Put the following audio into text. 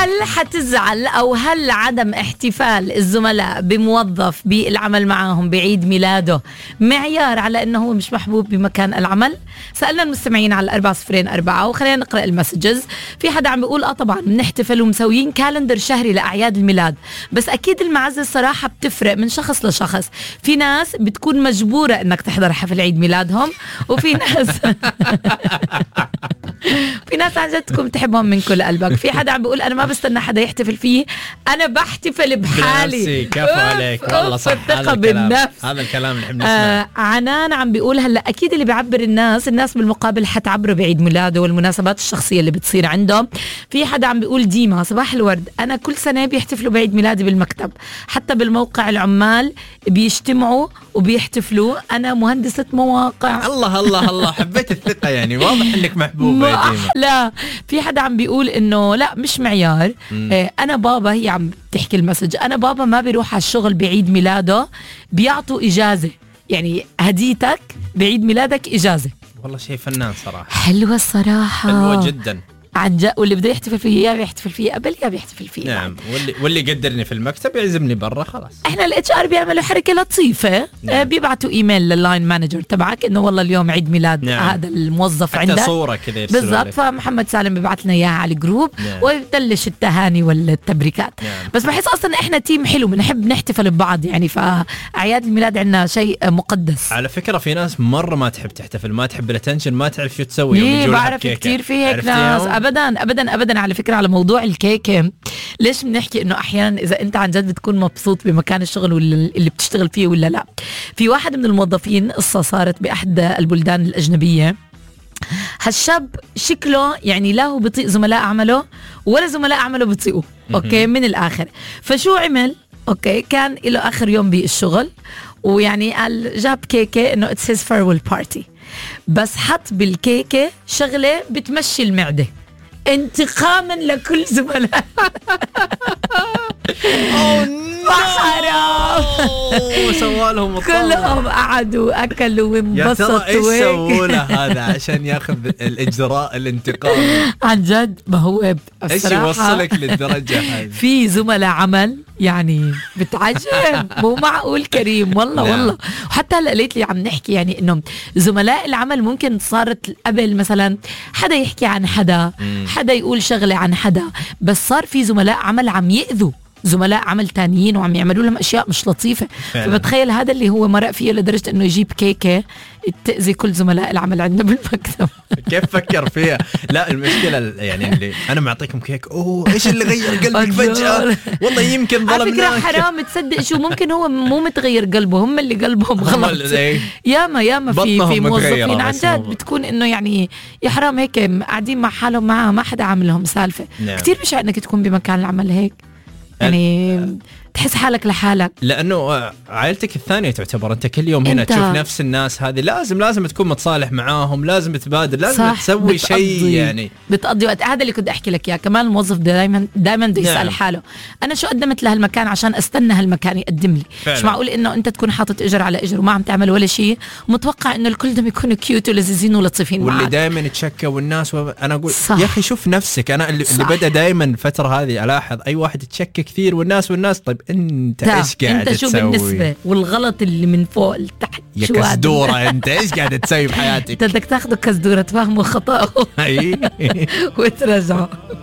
هل حتزعل أو هل عدم احتفال الزملاء بموظف بالعمل معهم بعيد ميلاده معيار على أنه هو مش محبوب بمكان العمل؟ سألنا المستمعين على 404 وخلينا نقرأ المسجز. في حدا عم بيقول طبعا بنحتفل ومسويين كالندر شهري لأعياد الميلاد، بس أكيد المعزة الصراحة بتفرق من شخص لشخص. في ناس بتكون مجبورة أنك تحضر حفل عيد ميلادهم، وفي ناس في ناس عن جد تكون تحبهم من كل قلبك. في حدا عم بيقول أنا ما بستنى حدا يحتفل فيه، أنا بحتفل بحالي. كفو عليك والله، صح. هذا الكلام اللي بنسمعه. عنان عم بيقول هلا أكيد اللي بيعبر الناس بالمقابل حتعبروا بعيد ميلاده والمناسبات الشخصية اللي بتصير عنده. في حدا عم بيقول ديما صباح الورد، أنا كل سنة بيحتفلوا بعيد ميلادي بالمكتب، حتى بالموقع العمال بيجتمعوا وبيحتفلوا. أنا مهندسة مواقع. الله الله الله، حبيت الثقة يعني، واضح انك محبوبة يا ديما. لا، في حدا عم بيقول انه لا مش معيار. انا بابا، هي عم تحكي المسج، انا بابا ما بيروح على الشغل بعيد ميلاده، بيعطوا اجازة، يعني هديتك بعيد ميلادك اجازة. والله شيء فنان صراحة، حلوة الصراحة، حلوة جدا عن جد. واللي بده يحتفل فيه يا بيحتفل فيه قبل يا بيحتفل فيه. نعم. واللي يقدرني في المكتب يعزمني برا خلاص. احنا الاتش ار بيعملوا حركه لطيفه. نعم. بيبعتوا ايميل لللاين مانجر تبعك انه والله اليوم عيد ميلاد. نعم. هذا الموظف عندك، حتى صوره كذا بالضبط. فمحمد سالم بيبعث لنا اياها على الجروب. نعم. ويبلش التهاني والتبريكات. نعم. بس بحس اصلا احنا تيم حلو، بنحب نحتفل ببعض يعني، فاعياد الميلاد عندنا شيء مقدس. على فكره في ناس مره ما تحب تحتفل، ما تحب الاتنشن، ما تعرف شو تسوي يوم يجوا لها كيكه. كثير في هيك ناس. ابدا ابدا ابدا. على فكرة على موضوع الكيكة، ليش بنحكي انه احيانا اذا انت عن جد بتكون مبسوط بمكان الشغل اللي بتشتغل فيه ولا لا. في واحد من الموظفين قصة صارت باحدى البلدان الاجنبية، هالشاب شكله يعني لا هو بيطيق زملاء عمله ولا زملاء عمله بيطيقوه. اوكي، من الاخر. فشو عمل؟ اوكي، كان له اخر يوم بالشغل، ويعني قال جاب كيكة انه it's his farewell party، بس حط بالكيكة شغلة بتمشي المعدة انتقاما لكل زملاء. حرام. سوالهم كلهم قعدوا اكلوا وانبسطوا. يا ترى ايش سووا له هذا عشان ياخذ الاجراء الانتقامي؟ عن جد ما هو ايش يوصلك للدرجه هذه؟ في زملاء عمل يعني بتعجب، مو معقول كريم والله. نعم. والله. وحتى هلا ليت لي عم نحكي يعني انه زملاء العمل ممكن صارت قبل مثلا حدا يحكي عن حدا، حدا يقول شغله عن حدا، بس صار في زملاء عمل عم يأذوا زملاء عمل تانيين وعم يعملوا لهم أشياء مش لطيفة. فبتخيل هذا اللي هو مرق فيه لدرجة أنه يجيب كيكة تأذي كل زملاء العمل عندنا بالمكتب. كيف فكر فيها؟ لا المشكلة يعني اللي أنا معطيكم كيك، إيش اللي غير قلبك فجأة؟ والله يمكن ظلمناك. على فكرة حرام تصدق شو ممكن هو مو متغير قلبه، هم اللي قلبهم غلط. ياما في موظفين عن جد بتكون إنه يعني يا حرام هيك قاعدين مع حالهم معها ما حدا عامل لهم سالفة. نعم. كتير بشع إنك تكون بمكان العمل هيك يعني تحس حالك لحالك، لأنه عائلتك الثانية تعتبر. أنت كل يوم هنا تشوف نفس الناس هذه، لازم تكون متصالح معاهم، لازم تبادل، لازم تسوي شيء يعني بتقضي وقت. هذا اللي كنت أحكي لك يا كمان، الموظف دائما بده يسأل حاله أنا شو قدمت لهالمكان عشان أستنى هالمكان يقدم لي. فعلا. مش معقول إنه أنت تكون حاطط إجر على إجر وما عم تعمل ولا شيء، متوقع إنه الكل دم يكونوا كيوت ولذيذين ولطيفين معك، واللي دائما يتشكى والناس أنا أقول صح. يا أخي شوف نفسك. أنا اللي بدأ دائما الفترة هذه ألاحظ أي واحد يتشكى كثير والناس طيب أنت إيش قاعد تسوي؟ أنت شو بالنسبة والغلط اللي من فوق لتحت؟ يا كزدورة أنت إيش قاعد تسوي بحياتك؟ بدك تاخذه كزدورة تفهمه خطأه وترجعه.